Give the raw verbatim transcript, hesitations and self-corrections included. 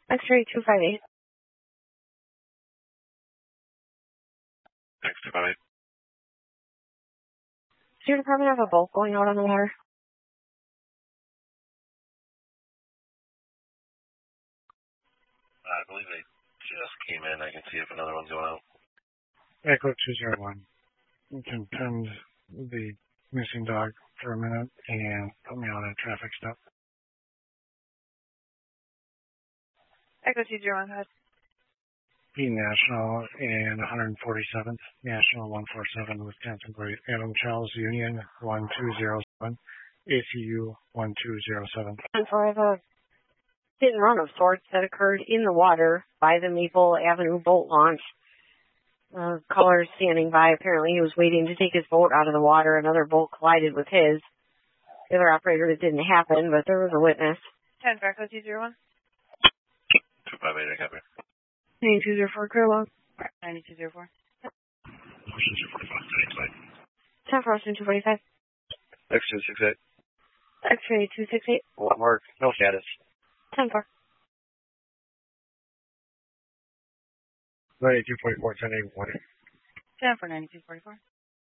X-ray two five eight. X two five eight. Does your department have a boat going out on the water? I believe they just came in. I can see if another one's going out. Echo two zero one. You can tend the missing dog for a minute and put me on a traffic stop. Echo two zero one, go ahead. P National and one forty-seventh National one forty-seven, Wisconsin Police. Adam Charles Union one two zero seven. A C U one two zero seven. And so I have a hit and run of sorts that occurred in the water by the Maple Avenue boat launch. Uh, caller standing by. Apparently he was waiting to take his boat out of the water. Another boat collided with his. The other operator, it didn't happen, but there was a witness. ten for Echo two zero one. two five eight, I copy. nine two zero four, clear log. nine two zero four. Motion two forty-five. ten for Austin two forty-five. X two six eight. X-ray two six eight. One mark. No status. ten four. ninety-two forty-four, ten eight one. ten for ninety-two forty-four.